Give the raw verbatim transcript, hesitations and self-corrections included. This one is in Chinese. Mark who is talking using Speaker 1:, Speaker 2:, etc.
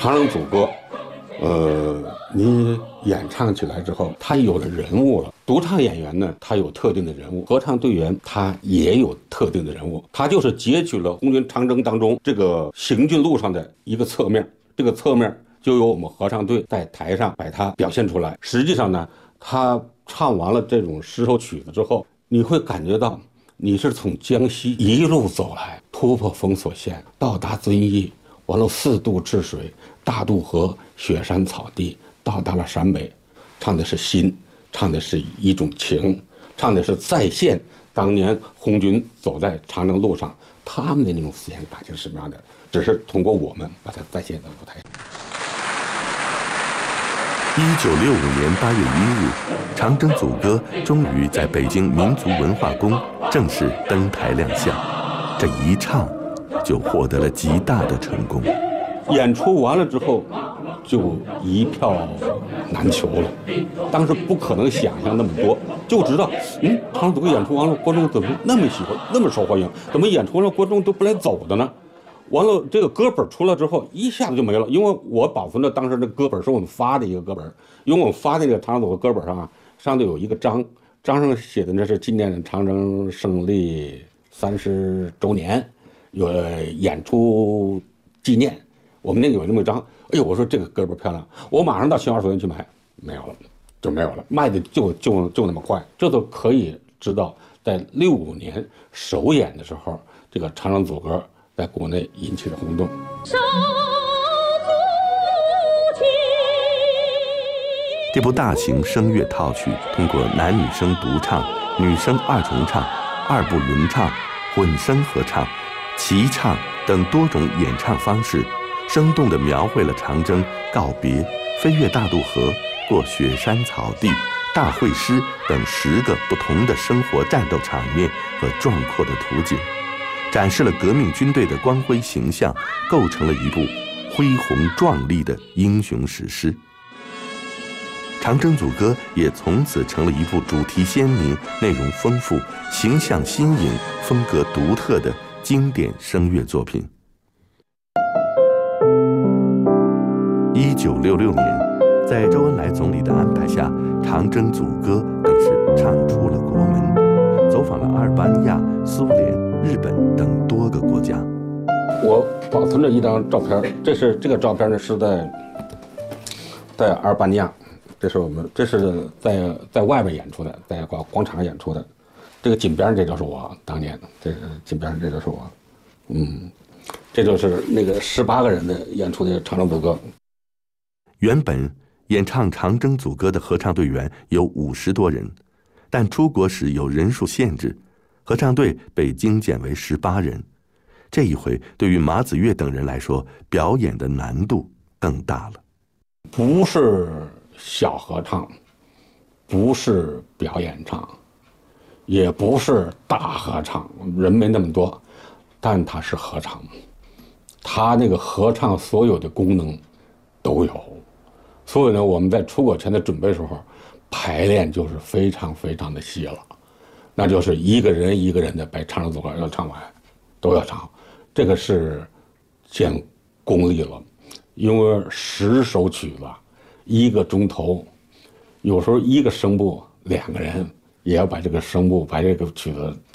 Speaker 1: 长征组歌，呃，你演唱起来之后，他有了人物了。独唱演员呢，他有特定的人物；合唱队员他也有特定的人物。他就是截取了红军长征当中这个行军路上的一个侧面，这个侧面就由我们合唱队在台上把它表现出来。实际上呢，他唱完了这种十首曲子之后，你会感觉到你是从江西一路走来，突破封锁线，到达遵义，完了四渡治水，大渡河，雪山草地，到达了陕北，唱的是心，唱的是一种情，唱的是再现当年红军走在长征路上他们的那种思想感情是什么样的，只是通过我们把它再现在舞台上。
Speaker 2: 一九六五年八月一日，长征组歌终于在北京民族文化宫正式登台亮相，这一唱就获得了极大的成功。
Speaker 1: 演出完了之后，就一票难求了。当时不可能想象那么多，就知道，嗯，长征组歌演出完了，观众怎么那么喜欢，那么受欢迎？怎么演出完了观众都不来走的呢？完了，这个歌本出来之后，一下子就没了。因为我保存着当时的歌本是我们发的一个歌本，因为我们发的那个长征组歌本上啊，上头有一个章，章上写的那是纪念长征胜利三十周年，有演出纪念。我们那个有那么一张，哎呦，我说这个歌本漂亮，我马上到新华书店去买，没有了，就没有了，卖的就就就那么快。这都可以知道，在六五年首演的时候，这个长征组歌在国内引起了轰动。
Speaker 2: 这部大型声乐套曲通过男女生独唱、女生二重唱、二部轮唱、混声合唱、齐唱等多种演唱方式，生动地描绘了长征告别、飞越大渡河、过雪山草地、大会师等十个不同的生活战斗场面和壮阔的图景，展示了革命军队的光辉形象，构成了一部恢宏壮丽的英雄史诗。长征组歌也从此成了一部主题鲜明、内容丰富、形象新颖、风格独特的经典声乐作品。一九六六年，在周恩来总理的安排下，长征组歌更是唱出了国门，走访了阿尔巴尼亚、苏联、日本等多个国家。
Speaker 1: 我保存着一张照片，这是这个照片呢是在在阿尔巴尼亚，这是我们这是在在外面演出的，在广广场演出的。这个锦边这就是我当年，这个锦边这就是我，嗯，这就是那个十八个人的演出的长征组歌。
Speaker 2: 原本演唱长征组歌的合唱队员有五十多人，但出国时有人数限制，合唱队被精简为十八人。这一回对于马子乐等人来说，表演的难度更大了。
Speaker 1: 不是小合唱，不是表演唱，也不是大合唱，人没那么多，但它是合唱，它那个合唱所有的功能都有。所以呢，我们在出国前的准备时候，排练就是非常非常的细了，那就是一个人一个人的把长征组歌要唱完，都要唱，这个是见功力了。因为十首曲子，一个钟头，有时候一个声部两个人也要把这个声部把这个曲子